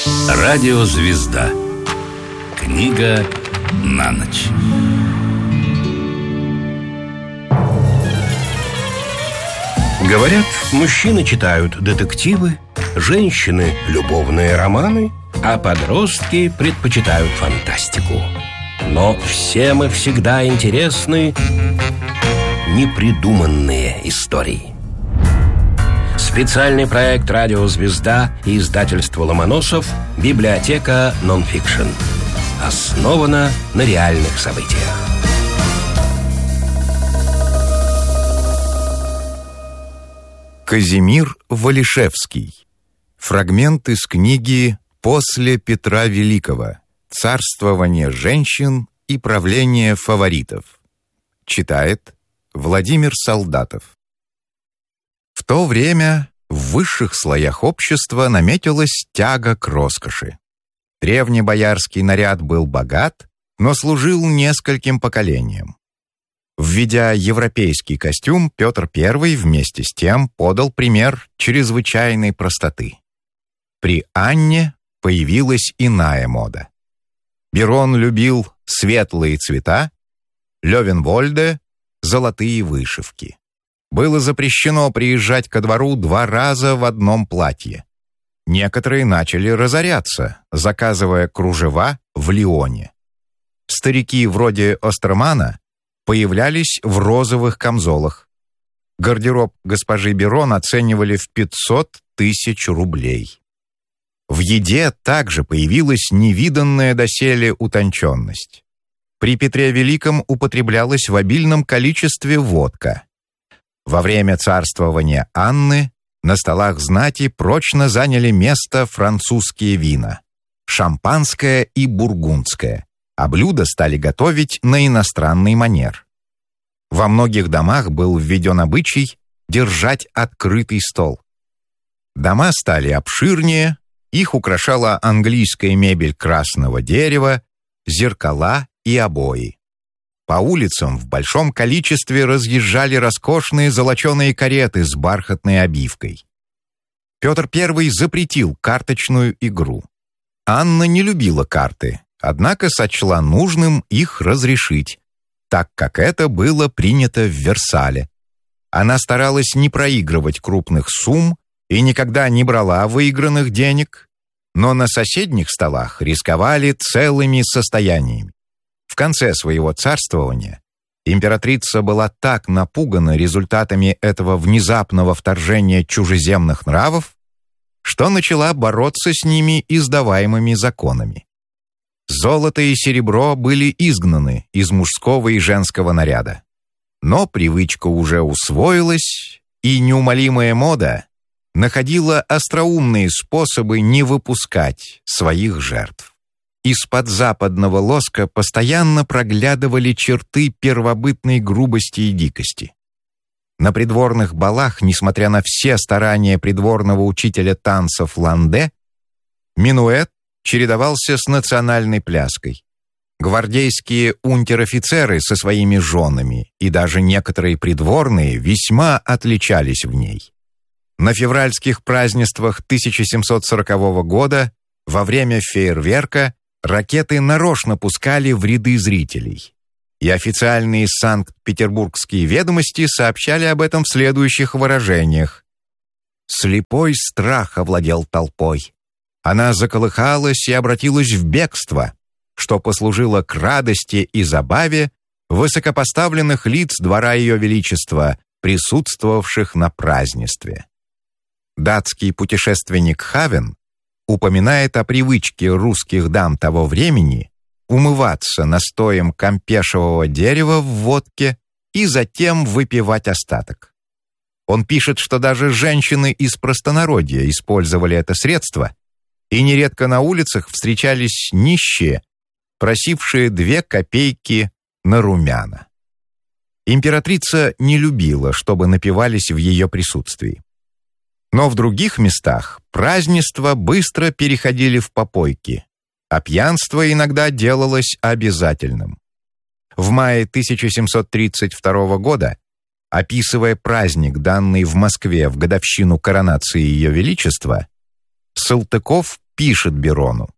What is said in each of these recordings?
Радиозвезда. Книга на ночь. Говорят, мужчины читают детективы, женщины – любовные романы, а подростки предпочитают фантастику. Но всем и всегда интересны непридуманные истории. Специальный проект «Радиозвезда» и издательство «Ломоносов» «Библиотека нонфикшн». Основана на реальных событиях. Казимир Валишевский. Фрагмент из книги «После Петра Великого. Царствование женщин и правление фаворитов». Читает Владимир Солдатов. В то время в высших слоях общества наметилась тяга к роскоши. Древнебоярский наряд был богат, но служил нескольким поколениям. Введя европейский костюм, Петр I вместе с тем подал пример чрезвычайной простоты. При Анне появилась иная мода. Берон любил светлые цвета, Левенвольде — золотые вышивки. Было запрещено приезжать ко двору 2 раза в одном платье. Некоторые начали разоряться, заказывая кружева в Лионе. Старики вроде Остермана появлялись в розовых камзолах. Гардероб госпожи Берон оценивали в 500 000 рублей. В еде также появилась невиданная доселе утонченность. При Петре Великом употреблялась в обильном количестве водка. Во время царствования Анны на столах знати прочно заняли место французские вина – шампанское и бургундское, а блюда стали готовить на иностранный манер. Во многих домах был введен обычай держать открытый стол. Дома стали обширнее, их украшала английская мебель красного дерева, зеркала и обои. По улицам в большом количестве разъезжали роскошные золоченые кареты с бархатной обивкой. Петр I запретил карточную игру. Анна не любила карты, однако сочла нужным их разрешить, так как это было принято в Версале. Она старалась не проигрывать крупных сумм и никогда не брала выигранных денег, но на соседних столах рисковали целыми состояниями. В конце своего царствования императрица была так напугана результатами этого внезапного вторжения чужеземных нравов, что начала бороться с ними издаваемыми законами. Золото и серебро были изгнаны из мужского и женского наряда. Но привычка уже усвоилась, и неумолимая мода находила остроумные способы не выпускать своих жертв. Из-под западного лоска постоянно проглядывали черты первобытной грубости и дикости. На придворных балах, несмотря на все старания придворного учителя танцев Ланде, минуэт чередовался с национальной пляской. Гвардейские унтер-офицеры со своими женами и даже некоторые придворные весьма отличались в ней. На февральских празднествах 1740 года во время фейерверка ракеты нарочно пускали в ряды зрителей. И официальные санкт-петербургские ведомости сообщали об этом в следующих выражениях. Слепой страх овладел толпой. Она заколыхалась и обратилась в бегство, что послужило к радости и забаве высокопоставленных лиц двора Ее Величества, присутствовавших на празднестве. Датский путешественник Хавен упоминает о привычке русских дам того времени умываться настоем кампешевого дерева в водке и затем выпивать остаток. Он пишет, что даже женщины из простонародья использовали это средство, и нередко на улицах встречались нищие, просившие 2 копейки на румяна. Императрица не любила, чтобы напивались в ее присутствии. Но в других местах празднества быстро переходили в попойки, а пьянство иногда делалось обязательным. В мае 1732 года, описывая праздник, данный в Москве в годовщину коронации Ее Величества, Салтыков пишет Бирону: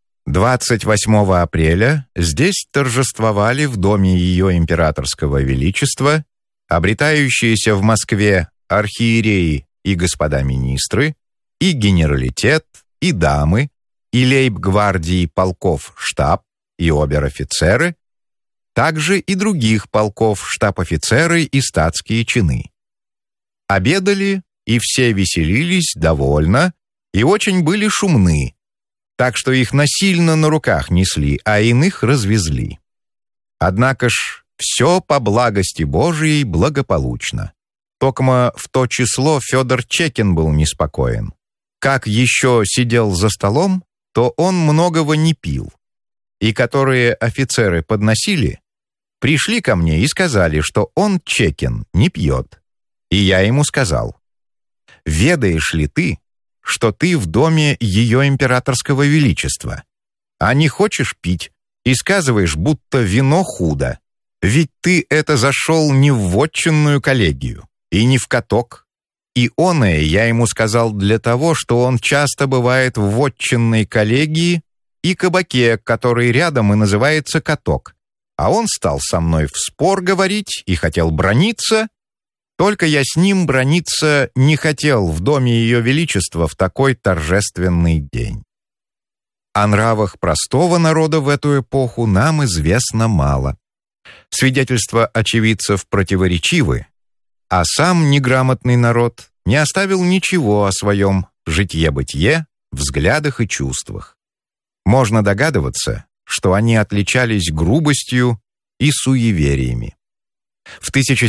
28 апреля здесь торжествовали в доме Ее Императорского Величества обретающиеся в Москве архиереи и господа министры, и генералитет, и дамы, и лейб-гвардии полков штаб, и обер-офицеры, также и других полков штаб-офицеры и статские чины. Обедали, и все веселились довольно, и очень были шумны, так что их насильно на руках несли, а иных развезли. Однако ж все по благости Божией благополучно. Токмо в то число Федор Чекин был неспокоен. Как еще сидел за столом, то он многого не пил. И которые офицеры подносили, пришли ко мне и сказали, что он, Чекин, не пьет. И я ему сказал: «Ведаешь ли ты, что ты в доме Ее Императорского Величества, а не хочешь пить и сказываешь, будто вино худо? Ведь ты это зашел не в вотчинную коллегию и не в каток». И оное я ему сказал для того, что он часто бывает в вотчинной коллегии и кабаке, который рядом и называется каток. А он стал со мной в спор говорить и хотел браниться, только я с ним браниться не хотел в доме Ее Величества в такой торжественный день. О нравах простого народа в эту эпоху нам известно мало. Свидетельства очевидцев противоречивы, а сам неграмотный народ не оставил ничего о своем житье-бытие, взглядах и чувствах. Можно догадываться, что они отличались грубостью и суевериями. В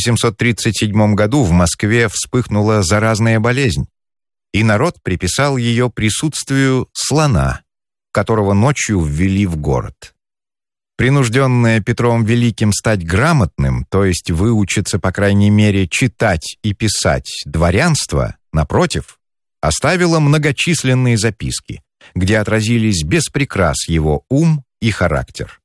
1737 году в Москве вспыхнула заразная болезнь, и народ приписал ее присутствию слона, которого ночью ввели в город. Принужденное Петром Великим стать грамотным, то есть выучиться, по крайней мере, читать и писать, дворянство, напротив, оставило многочисленные записки, где отразились без прикрас его ум и характер.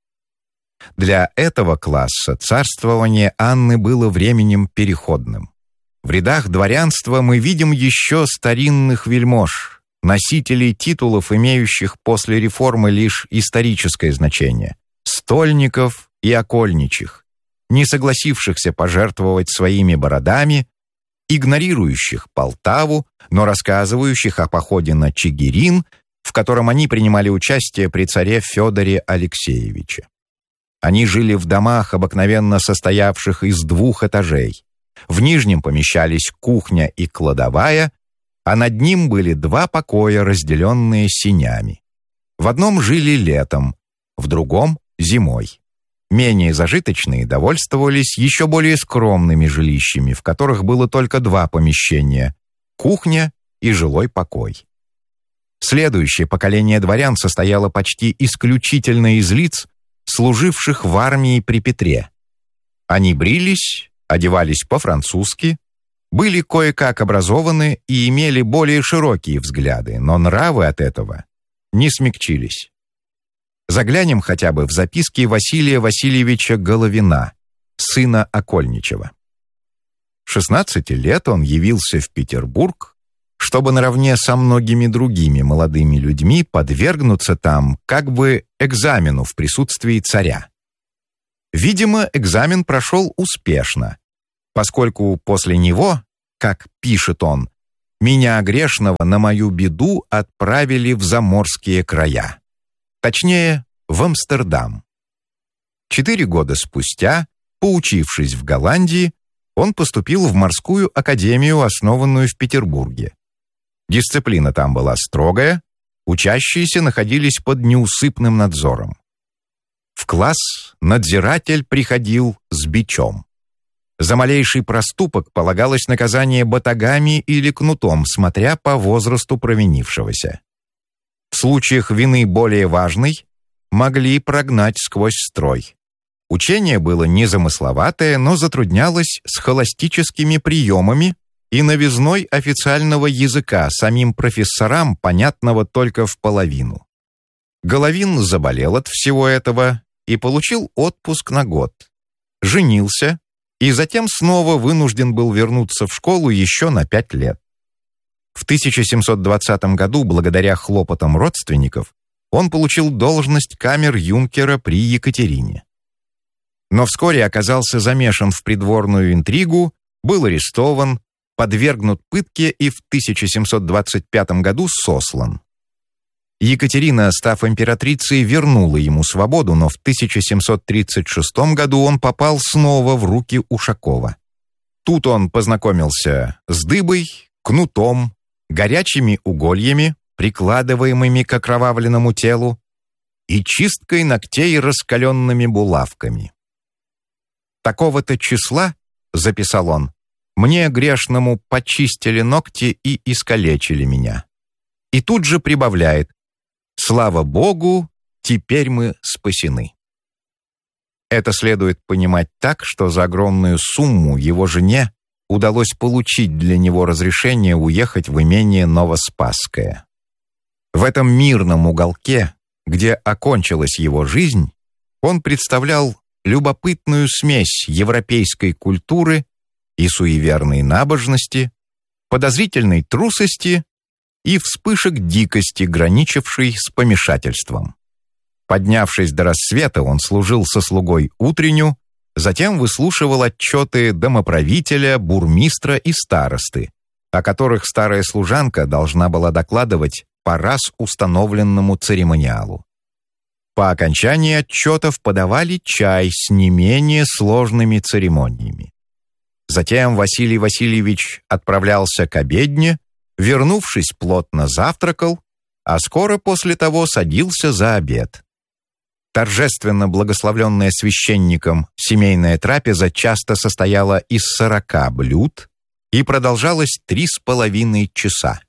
Для этого класса царствование Анны было временем переходным. В рядах дворянства мы видим еще старинных вельмож, носителей титулов, имеющих после реформы лишь историческое значение, стольников и окольничих, не согласившихся пожертвовать своими бородами, игнорирующих Полтаву, но рассказывающих о походе на Чигирин, в котором они принимали участие при царе Федоре Алексеевиче. Они жили в домах, обыкновенно состоявших из 2 этажей. В нижнем помещались кухня и кладовая, а над ним были 2 покоя, разделенные сенями. В одном жили летом, в другом — зимой. Менее зажиточные довольствовались еще более скромными жилищами, в которых было только 2 помещения — кухня и жилой покой. Следующее поколение дворян состояло почти исключительно из лиц, служивших в армии при Петре. Они брились, одевались по-французски, были кое-как образованы и имели более широкие взгляды, но нравы от этого не смягчились. Заглянем хотя бы в записки Василия Васильевича Головина, сына Окольничева. 16 лет он явился в Петербург, чтобы наравне со многими другими молодыми людьми подвергнуться там как бы экзамену в присутствии царя. Видимо, экзамен прошел успешно, поскольку после него, как пишет он, «меня грешного на мою беду отправили в заморские края». Точнее, в Амстердам. 4 года спустя, поучившись в Голландии, он поступил в морскую академию, основанную в Петербурге. Дисциплина там была строгая, учащиеся находились под неусыпным надзором. В класс надзиратель приходил с бичом. За малейший проступок полагалось наказание батагами или кнутом, смотря по возрасту провинившегося. В случаях вины более важной могли прогнать сквозь строй. Учение было незамысловатое, но затруднялось схоластическими приемами и новизной официального языка, самим профессорам, понятного только в половину. Головин заболел от всего этого и получил отпуск на год. Женился и затем снова вынужден был вернуться в школу еще на 5 лет. В 1720 году, благодаря хлопотам родственников, он получил должность камер-юнкера при Екатерине. Но вскоре оказался замешан в придворную интригу, был арестован, подвергнут пытке и в 1725 году сослан. Екатерина, став императрицей, вернула ему свободу, но в 1736 году он попал снова в руки Ушакова. Тут он познакомился с дыбой, кнутом, горячими угольями, прикладываемыми к окровавленному телу, и чисткой ногтей раскаленными булавками. «Такого-то числа, — записал он, — мне, грешному, почистили ногти и искалечили меня». И тут же прибавляет: «Слава Богу, теперь мы спасены». Это следует понимать так, что за огромную сумму его жене удалось получить для него разрешение уехать в имение Новоспасское. В этом мирном уголке, где окончилась его жизнь, он представлял любопытную смесь европейской культуры и суеверной набожности, подозрительной трусости и вспышек дикости, граничившей с помешательством. Поднявшись до рассвета, он служил со слугой утренню, затем выслушивал отчеты домоправителя, бурмистра и старосты, о которых старая служанка должна была докладывать по раз установленному церемониалу. По окончании отчетов подавали чай с не менее сложными церемониями. Затем Василий Васильевич отправлялся к обедне, вернувшись, плотно завтракал, а скоро после того садился за обед. Торжественно благословленная священником семейная трапеза часто состояла из 40 блюд и продолжалась 3,5 часа.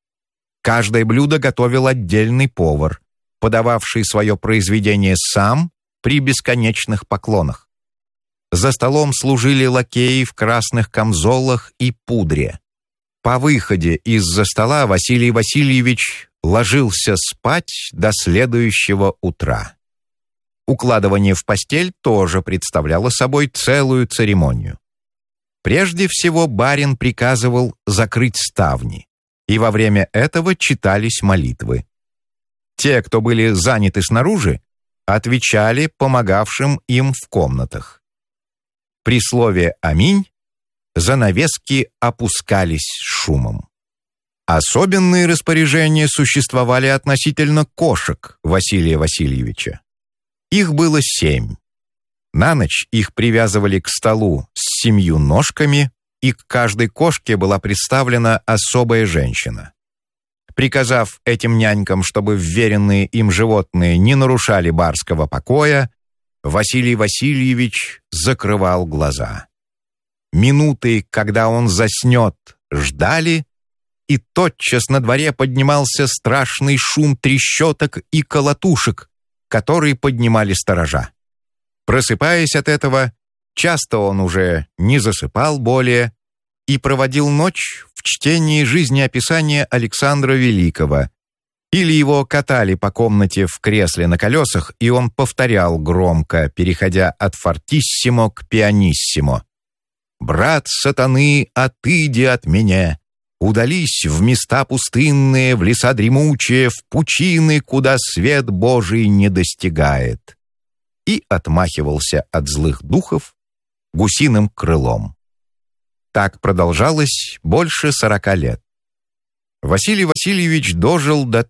Каждое блюдо готовил отдельный повар, подававший свое произведение сам при бесконечных поклонах. За столом служили лакеи в красных камзолах и пудре. По выходе из-за стола Василий Васильевич ложился спать до следующего утра. Укладывание в постель тоже представляло собой целую церемонию. Прежде всего барин приказывал закрыть ставни, и во время этого читались молитвы. Те, кто были заняты снаружи, отвечали помогавшим им в комнатах. При слове «Аминь» занавески опускались шумом. Особенные распоряжения существовали относительно кошек Василия Васильевича. Их было 7. На ночь их привязывали к столу с 7 ножками, и к каждой кошке была представлена особая женщина. Приказав этим нянькам, чтобы вверенные им животные не нарушали барского покоя, Василий Васильевич закрывал глаза. Минуты, когда он заснет, ждали, и тотчас на дворе поднимался страшный шум трещоток и колотушек, который поднимали сторожа. Просыпаясь от этого, часто он уже не засыпал более и проводил ночь в чтении жизнеописания Александра Великого, или его катали по комнате в кресле на колесах, и он повторял громко, переходя от фортиссимо к пианиссимо: «Брат сатаны, отыди от меня, удались в места пустынные, в леса дремучие, в пучины, куда свет Божий не достигает», и отмахивался от злых духов гусиным крылом. Так продолжалось больше 40 лет. Василий Васильевич дожил до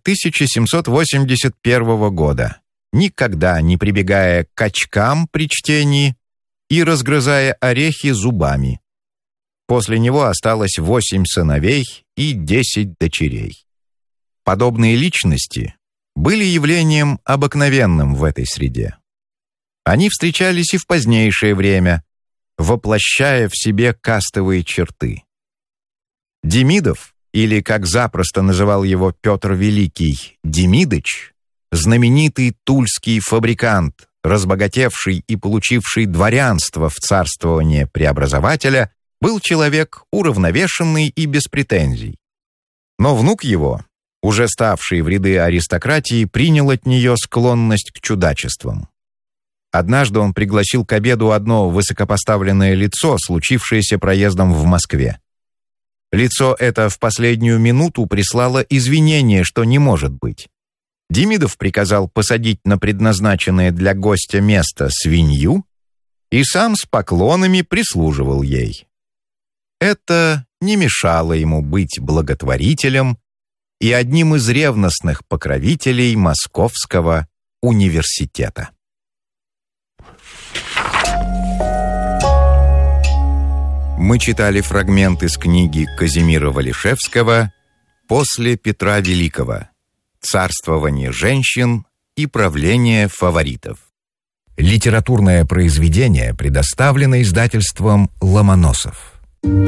1781 года, никогда не прибегая к очкам при чтении и разгрызая орехи зубами. После него осталось 8 сыновей и 10 дочерей. Подобные личности были явлением обыкновенным в этой среде. Они встречались и в позднейшее время, воплощая в себе кастовые черты. Демидов, или, как запросто называл его Петр Великий, Демидыч, знаменитый тульский фабрикант, разбогатевший и получивший дворянство в царствование преобразователя, был человек уравновешенный и без претензий. Но внук его, уже ставший в ряды аристократии, принял от нее склонность к чудачествам. Однажды он пригласил к обеду одно высокопоставленное лицо, случившееся проездом в Москве. Лицо это в последнюю минуту прислало извинение, что не может быть. Демидов приказал посадить на предназначенное для гостя место свинью и сам с поклонами прислуживал ей. Это не мешало ему быть благотворителем и одним из ревностных покровителей Московского университета. Мы читали фрагмент из книги Казимира Валишевского «После Петра Великого. Царствование женщин и правление фаворитов». Литературное произведение предоставлено издательством «Ломоносов».